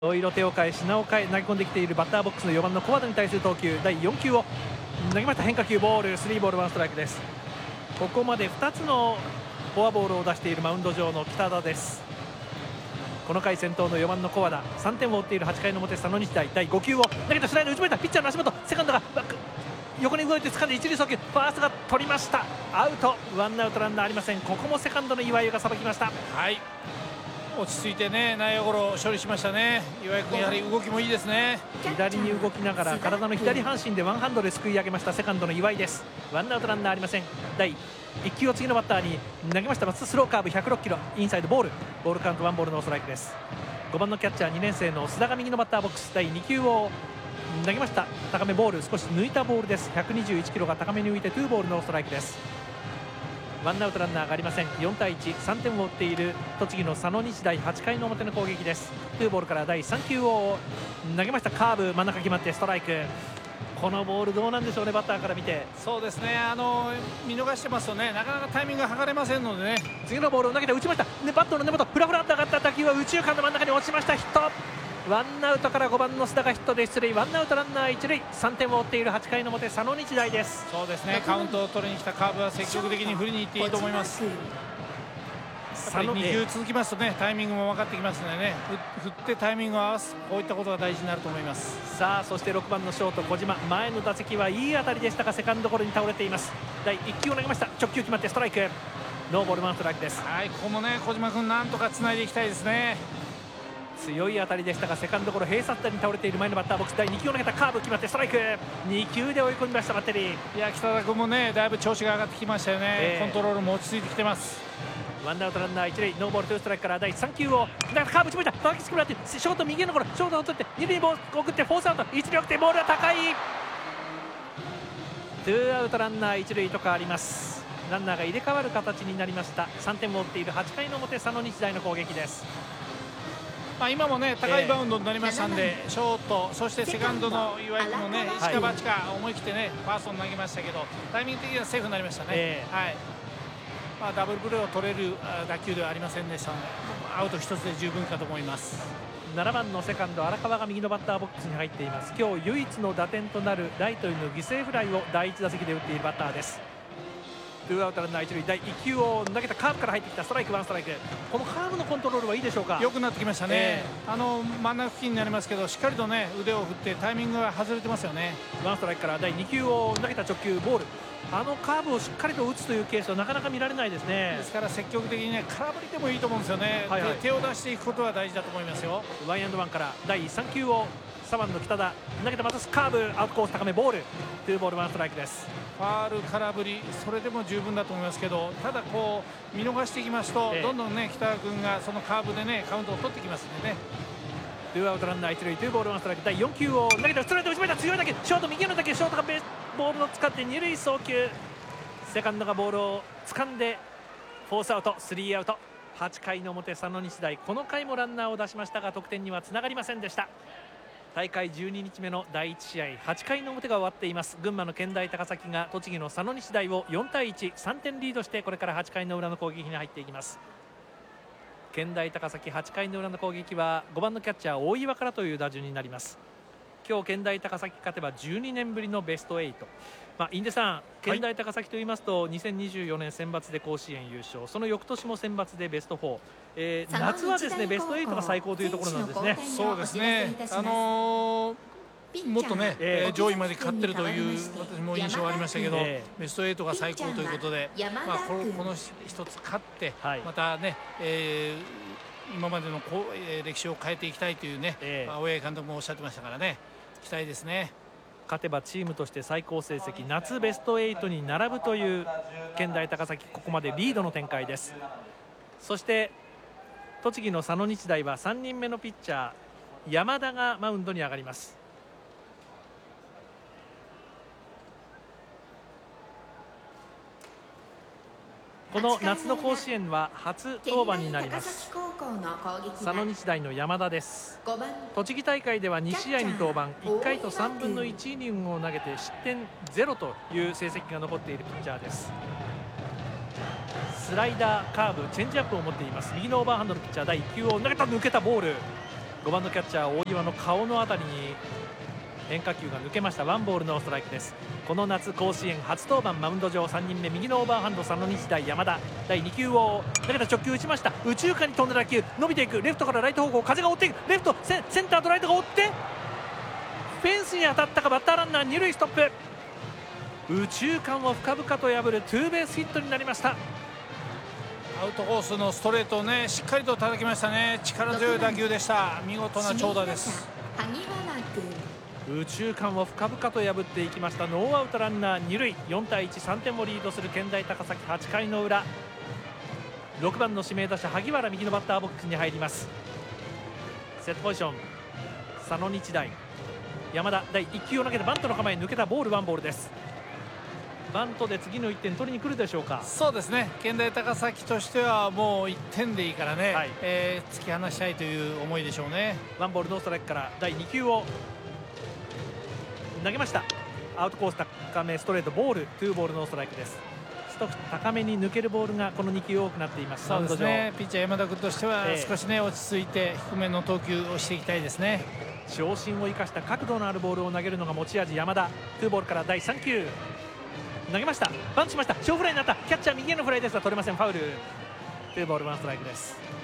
いろ手を変え品を変え投げ込んできているバッターボックスの4番の小和田に対する投球、第4球を投げました。変化球ボール、3ボール1ストライクです。ここまで2つのフォアボールを出しているマウンド上の北田です。この回先頭の4番の小和田、3点を追っている8回の表佐野日大、第5球を投げたスライダー打ちました。ピッチャーの足元、セカンドがバック横に動いて掴んで一塁送球、ファーストが取りました。アウト、ワンアウトランナーありません。ここもセカンドの岩井がさばきました。 はい、落ち着いてね内野ゴロ処理しましたね。岩井君やはり動きもいいですね。 左に動きながら体の左半身でワンハンドですくい上げましたセカンドの岩井です。ワンアウトランナーありません。第1球を次のバッターに投げました。スローカーブ106キロ、インサイドボールカウントワンボールノーストライクです。5番のキャッチャー2年生の須田が右のバッターボックス、第2球を投げました。高めボール、少し抜いたボールです。121キロが高めに浮いてツーボールノーストライクです。ワンアウトランナーがありません。4対1、3点を追っている栃木の佐野日大、8回の表の攻撃です。ツーボールから第3球を投げました。カーブ真ん中決まってストライク。このボールどうなんでしょうね、バッターから見て。 そうですね、見逃してますとね、なかなかタイミングが測れませんのでね。 次のボールを投げて打ちました。でバットの根元フラフラと上がった打球は右中間の真ん中に落ちました。ヒット。ワンアウトから5番の須田がヒットで出塁。ワンアウトランナー一塁、3点を追っている8回の表佐野日大です。 そうですね、カウントを取りに来たカーブは積極的に振りに行っていいと思います。2球続きますとね、タイミングも分かってきますのでね、振ってタイミングを合わす、こういったことが大事になると思います。 さあそして6番のショート小島、前の打席はいい当たりでしたがセカンドゴロに倒れています。第1球を投げました。直球決まってストライク、ノーボールワンストライクです。 はい、ここもね小島君なんとかつないでいきたいですね。 強い当たりでしたがセカンドゴロ、併殺打に倒れている前のバッターボックス、第2球を投げたカーブ決まってストライク。2球で追い込みましたバッテリー。 いや北田君もねだいぶ調子が上がってきましたよね、コントロールも落ち着いてきてます。 ワンアウトランナー一塁、ノーボールツーストライクから第3球をカーブ打ちました。バッキスクラってショート右へのゴロ、ショートを取って二塁ボール送ってフォースアウト、一塁送ってボールは高い。ツーアウトランナー一塁と変わります。ランナーが入れ替わる形になりました。3点を追っている8回の表佐野日大の攻撃です。 今もね高いバウンドになりましたんで、ショートそしてセカンドの岩井君もね一か八か思い切ってねファーストに投げましたけど、タイミング的にはセーフになりましたね。はい、ダブルプレーを取れる打球ではありませんでしたので、アウト1つで十分かと思います。 7番のセカンド荒川が右のバッターボックスに入っています。今日唯一の打点となるライトへの犠牲フライを第1打席で打っているバッターです。ツーアウトランナー一塁、第1球を投げたカーブから入ってきたストライクワンストライク。このカーブのコントロールはいいでしょうか。 良くなってきましたね。真ん中付近になりますけど、しっかりとね腕を振ってタイミングが外れてますよね。 ワンストライクから第2球を投げた直球ボール、カーブをしっかりと打つというケースはなかなか見られないですね。 ですから積極的にね空振りでもいいと思うんですよね。手を出していくことは大事だと思いますよ。 ワンエンドワンから第3球を左番の北田投げて、またカーブアウトコース高めボール、ツーボールワンストライクです。 ファール空振りそれでも十分だと思いますけど、ただこう見逃していきますと、どんどんね北田君がそのカーブでねカウントを取ってきますんでね。 ツーアウトランナー一塁、ツーボールワンストライク。第4球を投げてストレート打ちました。強い打球、ショート右の打球、ショートがボールを使って二塁送球、セカンドがボールを掴んでフォースアウト、スリーアウト。8回の表佐野日大、この回もランナーを出しましたが得点にはつながりませんでした。大会12日目の第1試合、8回の表が終わっています。群馬の健大高崎が栃木の佐野日大を4対1、3点リードしてこれから8回の裏の攻撃に入っていきます。健大高崎8回の裏の攻撃は5番のキャッチャー大岩からという打順になります。今日健大高崎勝てば12年ぶりのベスト8。印出さん、健大高崎といいますと、2024年選抜で甲子園優勝、その翌年も選抜でベスト4、夏はですねベスト8が最高というところなんですね。 そうですね、もっとね、上位まで勝ってるという私も印象がありましたけど、ベスト8が最高ということで、この一つ勝って、またね、今までの歴史を変えていきたいというね、大八木監督もおっしゃってましたからね、期待ですね。 勝てばチームとして最高成績、夏ベスト8に並ぶという健大高崎、ここまでリードの展開です。そして栃木の佐野日大は3人目のピッチャー山田がマウンドに上がります。この夏の甲子園は初登板になります。佐野日大の山田です。栃木大会では2試合に登板、1回と3分の1イニングを投げて失点0という成績が残っているピッチャーです。スライダー、カーブ、チェンジアップを持っています。右のオーバーハンドのピッチャー、第1球を投げた抜けたボール、 5番のキャッチャー大岩の顔のあたりに変化球が抜けました。ワンボールノーストライクです。この夏甲子園初登板、マウンド上3人目右のオーバーハンド佐野日大山田、第2球を投げた直球打ちました。右中間に飛んだ打球伸びていく、レフトからライト方向風が追っていく、レフトセンターとライトが追ってフェンスに当たったか、バッターランナー二塁ストップ。右中間を深々と破るツーベースヒットになりました。 アウトコースのストレートをねしっかりと叩きましたね。力強い打球でした。見事な長打です。 右中間を深々と破っていきました。ノーアウトランナー二塁、4対1、3点をリードする健大高崎。8回の裏、6番の指名打者萩原右のバッターボックスに入ります。セットポジション佐野日大山田、第1球を投げてバントの構え、抜けた、ボールワンボールです。バントで次の1点取りに来るでしょうか。 そうですね、健大高崎としてはもう1点でいいからね、はい、突き放したいという思いでしょうね。 ワンボールノーストライクから第2球を投げました。アウトコース高めストレートボール、ツーボールノーストライクです。一つ高めに抜けるボールがこの2球多くなっています。 そうですね、ピッチャー山田君としては少しね落ち着いて低めの投球をしていきたいですね。 長身を生かした角度のあるボールを投げるのが持ち味山田。ツーボールから第3球投げました。バントしました。小フライになった。キャッチャー右へのフライですが取れません。ファウル。ツーボールワンストライクです。